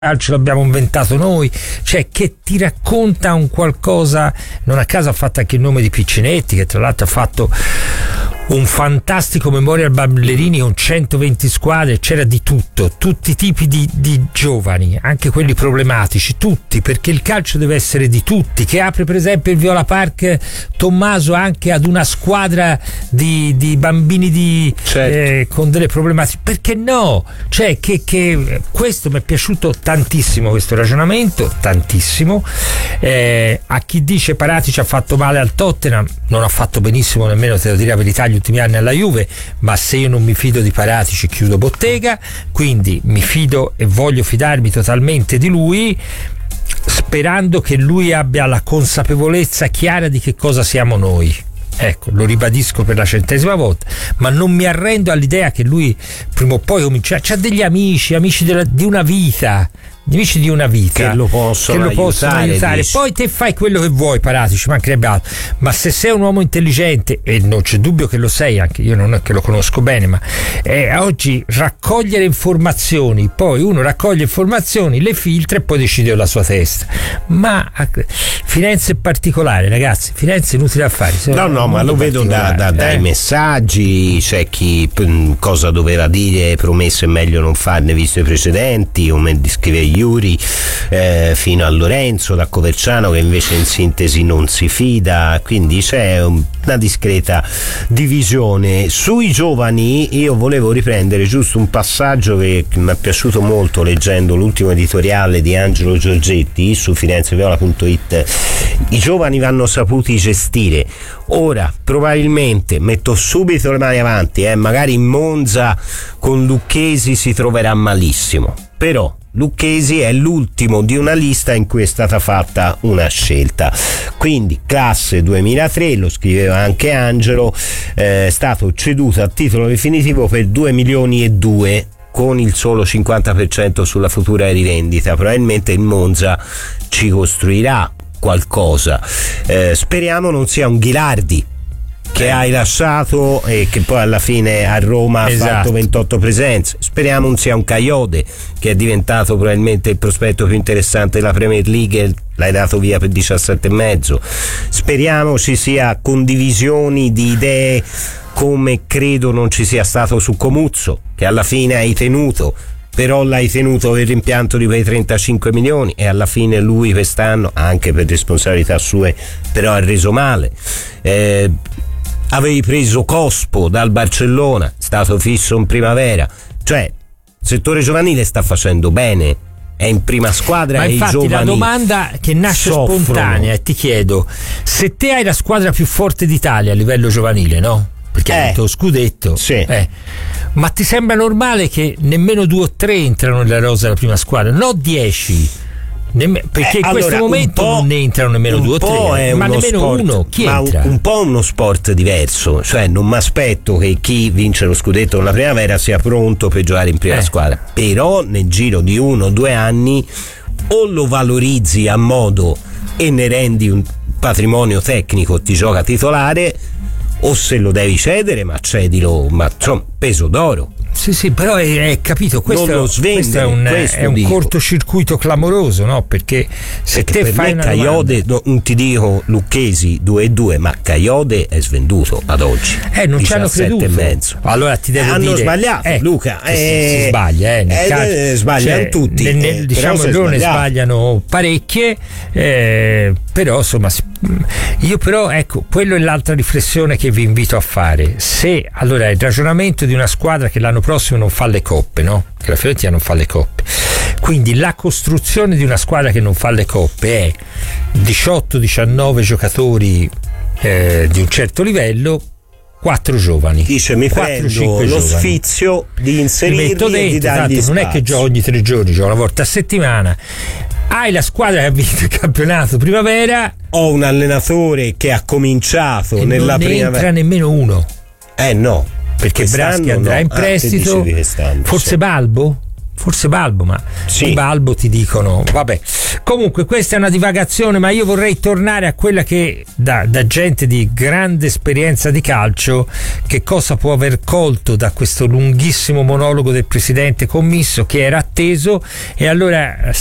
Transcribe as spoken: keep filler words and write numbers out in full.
ce l'abbiamo inventato noi, cioè che ti racconta un qualcosa. Non a caso ha fatto anche il nome di Piccinetti, che tra l'altro ha fatto un fantastico Memorial Ballerini con centoventi squadre, c'era di tutto, tutti i tipi di, di giovani, anche quelli problematici, tutti, perché il calcio deve essere di tutti, che apre per esempio il Viola Park Tommaso anche ad una squadra di, di bambini di, certo. eh, con delle problematiche, perché no? Cioè che, che questo mi è piaciuto tantissimo, questo ragionamento, tantissimo. Eh, a chi dice Paratici ha fatto male al Tottenham, non ha fatto benissimo nemmeno, te lo dire la verità, gli ultimi anni alla Juve, ma se io non mi fido di Paratici chiudo bottega, quindi mi fido e voglio fidarmi totalmente di lui, sperando che lui abbia la consapevolezza chiara di che cosa siamo noi. Ecco, lo ribadisco per la centesima volta, ma non mi arrendo all'idea che lui prima o poi comincerà. C'ha degli amici, amici della, di una vita, amici di una vita che lo possono, che lo aiutare, possono aiutare. Poi te fai quello che vuoi, Paratici, mancherebbe altro, ma se sei un uomo intelligente, e non c'è dubbio che lo sei, anche io non è che lo conosco bene, ma eh, oggi raccogliere informazioni, poi uno raccoglie informazioni, le filtra e poi decide la sua testa. Ma Firenze è particolare, ragazzi, Firenze è inutile affari. No, no, ma lo vedo da, da, dai eh? messaggi, c'è chi p- cosa doveva dire, promesso è meglio non farne visto i precedenti, come scrive Iuri, eh, fino a Lorenzo da Coverciano che invece in sintesi non si fida, quindi c'è un, una discreta divisione. Sui giovani io volevo riprendere giusto un passaggio che, che mi è piaciuto molto leggendo l'ultimo editoriale di Angelo Giorgetti su firenzeviola punto it. I giovani vanno saputi gestire. Ora probabilmente metto subito le mani avanti, eh, magari in Monza con Lucchesi si troverà malissimo, però Lucchesi è l'ultimo di una lista in cui è stata fatta una scelta, quindi classe duemilatré, lo scriveva anche Angelo, eh, è stato ceduto a titolo definitivo per due milioni e due con il solo cinquanta per cento sulla futura rivendita. Probabilmente il Monza ci costruirà qualcosa, eh, speriamo non sia un Ghilardi che hai lasciato e che poi alla fine a Roma esatto. ha fatto ventotto presenze. Speriamo non sia un Caiode che è diventato probabilmente il prospetto più interessante della Premier League, l'hai dato via per diciassette e mezzo. Speriamo ci sia condivisioni di idee come credo non ci sia stato su Comuzzo, che alla fine hai tenuto, però l'hai tenuto per rimpianto di quei trentacinque milioni e alla fine lui quest'anno, anche per responsabilità sue, però ha reso male. Eh, avevi preso Cospo dal Barcellona, stato fisso in primavera, cioè il settore giovanile sta facendo bene, è in prima squadra. Ma e infatti i giovani la domanda che nasce soffrono. Spontanea, e ti chiedo, se te hai la squadra più forte d'Italia a livello giovanile, no? Perché eh, hai vinto lo scudetto, sì. eh. ma ti sembra normale che nemmeno due o tre entrano nella rosa della prima squadra, no dieci? Nemm- perché eh, in questo allora, momento non ne entrano nemmeno due o tre, ma nemmeno sport, uno. Chi ma entra? Un, un po' uno sport diverso, cioè non mi aspetto che chi vince lo scudetto con la primavera sia pronto per giocare in prima eh. squadra, però nel giro di uno o due anni o lo valorizzi a modo e ne rendi un patrimonio tecnico, ti gioca titolare, o se lo devi cedere, ma cedilo, ma insomma, peso d'oro. Sì, sì, però è, è capito, questo, non lo svendere, questo è un, questo è un dico. cortocircuito clamoroso, no? Perché se Perché te per fai me una Caiode, domanda... non ti dico Lucchesi due e due, ma Caiode è svenduto ad oggi. Eh, non ci hanno creduto. E mezzo. Allora ti devo eh, dire... Hanno sbagliato, eh, Luca. Eh, eh, si, si sbaglia, eh, nel eh, calcio, eh, sbagliano cioè, tutti. Nel, nel, eh, diciamo loro ne sbagliano parecchie, eh, però insomma, io però, ecco, quello è l'altra riflessione che vi invito a fare. Se, allora, il ragionamento di una squadra che l'anno prossimo non fa le coppe, no? Che la Fiorentina non fa le coppe, quindi la costruzione di una squadra che non fa le coppe è diciotto diciannove giocatori eh, di un certo livello, quattro giovani. Dice mi quattro, prendo lo giovani. sfizio di inserirli metto dentro, e di dargli tanto non è che gioco ogni tre giorni, gioco una volta a settimana. Hai la squadra che ha vinto il campionato primavera, ho un allenatore che ha cominciato e nella non ne primavera, entra nemmeno uno, eh no, perché Braschi andrà no. in ah, prestito, forse sì. Balbo forse Balbo, ma sì. di Balbo ti dicono vabbè. Comunque questa è una divagazione, ma io vorrei tornare a quella che da, da gente di grande esperienza di calcio, che cosa può aver colto da questo lunghissimo monologo del presidente commisso che era atteso. E allora